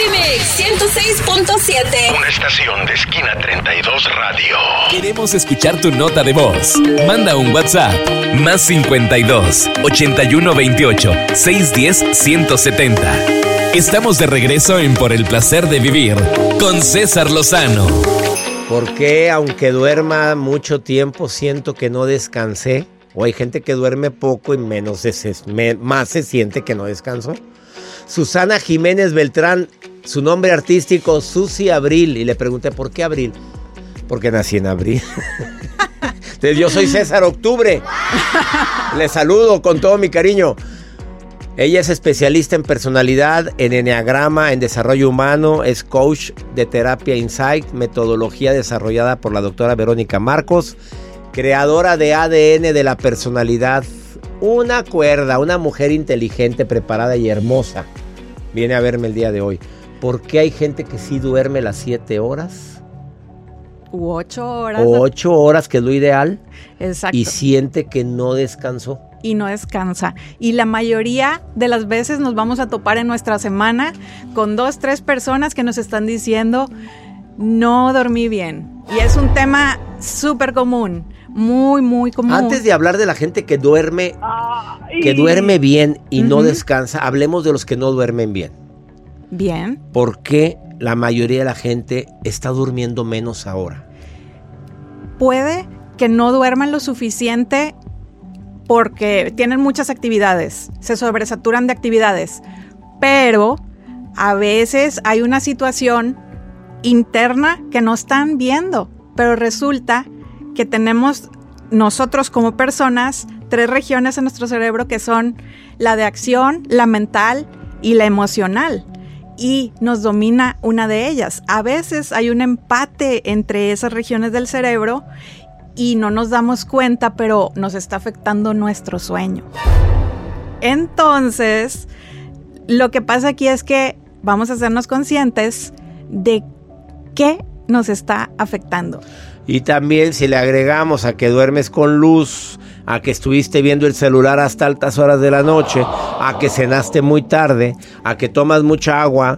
Remix 106.7. Una estación de Esquina 32 Radio. Queremos escuchar tu nota de voz. Manda un WhatsApp. Más 52 81 28 610 170. Estamos de regreso en Por el Placer de Vivir con César Lozano. ¿Por qué, aunque duerma mucho tiempo, siento que no descansé? O hay gente que duerme poco y más se siente que no descansó. Susana Jiménez Beltrán, su nombre artístico, Susi Abril. Y le pregunté, ¿por qué Abril? Porque nací en abril. Entonces, yo soy César Octubre. Le saludo con todo mi cariño. Ella es especialista en personalidad, en enneagrama, en desarrollo humano, es coach de terapia Insight, metodología desarrollada por la doctora Verónica Marcos, creadora de ADN de la personalidad. Una mujer inteligente, preparada y hermosa. Viene a verme el día de hoy. ¿Por qué hay gente que sí duerme las 7 horas? U 8 horas. 8 horas, que es lo ideal. Exacto. Y siente que no descansó. Y no descansa. Y la mayoría de las veces nos vamos a topar en nuestra semana con 2, 3 personas que nos están diciendo, no dormí bien. Y es un tema súper común, muy, muy común. Antes de hablar de la gente que duerme bien y no descansa, hablemos de los que no duermen bien. Bien. ¿Por qué la mayoría de la gente está durmiendo menos ahora? Puede que no duerman lo suficiente porque tienen muchas actividades, se sobresaturan de actividades, pero a veces hay una situación interna que no están viendo, pero resulta que tenemos nosotros como personas 3 regiones en nuestro cerebro que son la de acción, la mental y la emocional, y nos domina una de ellas. A veces hay un empate entre esas regiones del cerebro y no nos damos cuenta, pero nos está afectando nuestro sueño. Entonces, lo que pasa aquí es que vamos a hacernos conscientes de qué nos está afectando. Y también si le agregamos a que duermes con luz, a que estuviste viendo el celular hasta altas horas de la noche, a que cenaste muy tarde, a que tomas mucha agua,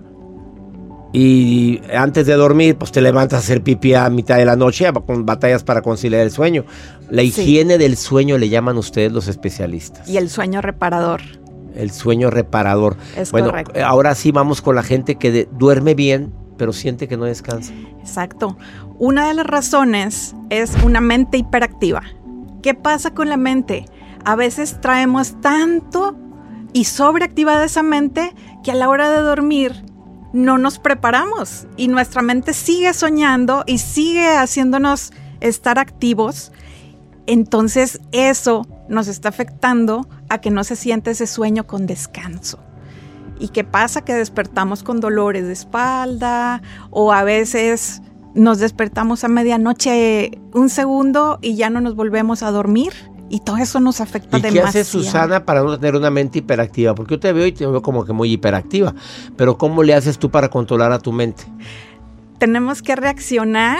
y antes de dormir, pues te levantas a hacer pipí a mitad de la noche, con batallas para conciliar el sueño. La higiene del sueño le llaman ustedes los especialistas. Y el sueño reparador. El sueño reparador. Es bueno, correcto. Ahora sí vamos con la gente que duerme bien, pero siente que no descansa. Exacto. Una de las razones es una mente hiperactiva. ¿Qué pasa con la mente? A veces traemos tanto y sobreactivada esa mente que a la hora de dormir no nos preparamos y nuestra mente sigue soñando y sigue haciéndonos estar activos. Entonces eso nos está afectando a que no se siente ese sueño con descanso. ¿Y qué pasa? Que despertamos con dolores de espalda o a veces nos despertamos a medianoche un segundo y ya no nos volvemos a dormir. Y todo eso nos afecta demasiado. ¿Y qué hace Susana para no tener una mente hiperactiva? Porque yo te veo y te veo como que muy hiperactiva. Pero ¿cómo le haces tú para controlar a tu mente? Tenemos que reaccionar,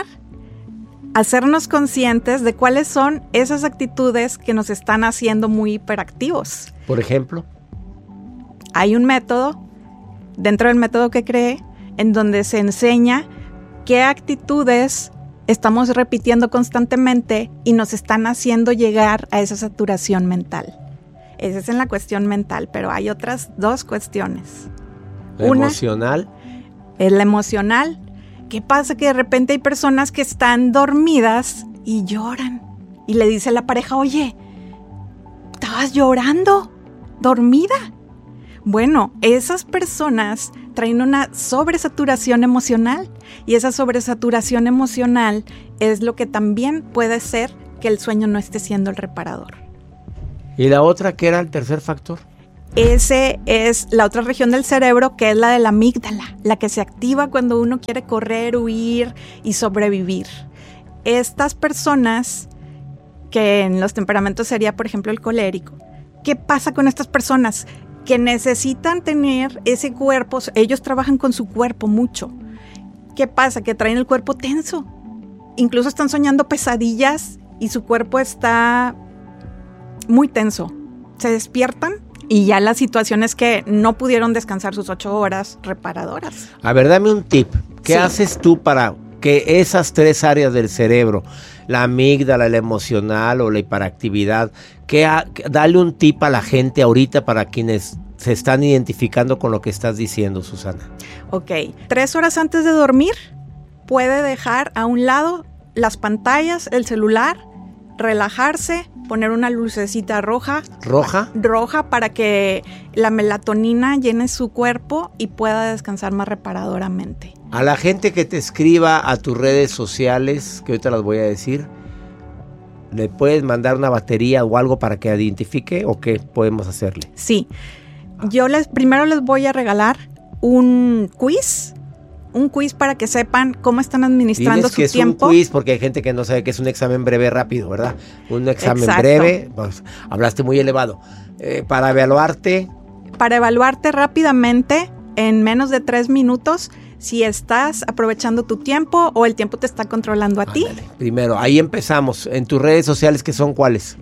hacernos conscientes de cuáles son esas actitudes que nos están haciendo muy hiperactivos. Por ejemplo, hay un método, dentro del método que creé, en donde se enseña qué actitudes estamos repitiendo constantemente y nos están haciendo llegar a esa saturación mental. Esa es en la cuestión mental, pero hay otras 2 cuestiones. Una emocional. Es la emocional. ¿Qué pasa? Que de repente hay personas que están dormidas y lloran. Y le dice a la pareja, oye, ¿estabas llorando? ¿Dormida? Bueno, esas personas traen una sobresaturación emocional y esa sobresaturación emocional es lo que también puede ser que el sueño no esté siendo el reparador. ¿Y la otra qué era el tercer factor? Ese es la otra región del cerebro que es la de la amígdala, la que se activa cuando uno quiere correr, huir y sobrevivir. Estas personas, que en los temperamentos sería por ejemplo el colérico, ¿qué pasa con estas personas? Que necesitan tener ese cuerpo, ellos trabajan con su cuerpo mucho. ¿Qué pasa? Que traen el cuerpo tenso. Incluso están soñando pesadillas y su cuerpo está muy tenso. Se despiertan Y ya la situación es que no pudieron descansar sus 8 horas reparadoras. A ver, dame un tip. ¿Qué Sí. haces tú para que esas 3 áreas del cerebro, la amígdala, la emocional o la hiperactividad, dale un tip a la gente ahorita para quienes se están identificando con lo que estás diciendo, Susana? Ok, 3 horas antes de dormir puede dejar a un lado las pantallas, el celular, relajarse, poner una lucecita roja. ¿Roja? Roja para que la melatonina llene su cuerpo y pueda descansar más reparadoramente. A la gente que te escriba a tus redes sociales, que ahorita las voy a decir, ¿le puedes mandar una batería o algo para que identifique o qué podemos hacerle? Sí, yo primero les voy a regalar un quiz para que sepan cómo están administrando Diles su que es tiempo. un quiz porque hay gente que no sabe que es un examen breve rápido, ¿verdad? Un examen Exacto. breve, pues, hablaste muy elevado. Para evaluarte, Para evaluarte rápidamente en menos de 3 minutos si estás aprovechando tu tiempo o el tiempo te está controlando a ti. ándale, primero, ahí empezamos. En tus redes sociales, ¿qué son cuáles?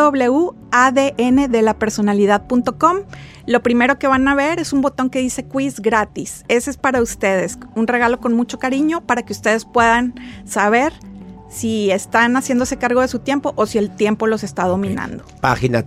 www.adndelapersonalidad.com. Lo primero que van a ver es un botón que dice quiz gratis. Ese es para ustedes, un regalo con mucho cariño para que ustedes puedan saber si están haciéndose cargo de su tiempo o si el tiempo los está dominando. Página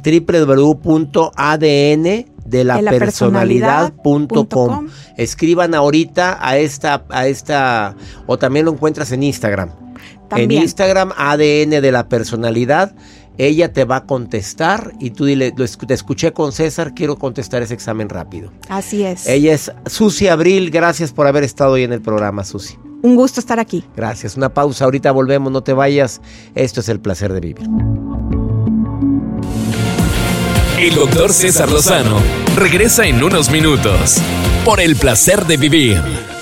www.adndelapersonalidad.com. Escriban ahorita a esta, o también lo encuentras en Instagram. También. En Instagram, ADN de la personalidad. Ella te va a contestar y tú dile, te escuché con César, quiero contestar ese examen rápido. Así es. Ella es Susi Abril, gracias por haber estado hoy en el programa, Susi. Un gusto estar aquí. Gracias, una pausa, ahorita volvemos, no te vayas. Esto es El Placer de Vivir. El doctor César Lozano regresa en unos minutos por El Placer de Vivir.